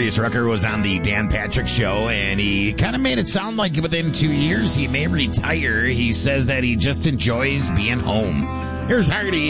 Darius Rucker was on the Dan Patrick Show, and he kind of made it sound like within 2 years he may retire. He says that he just enjoys being home. Here's Hardy.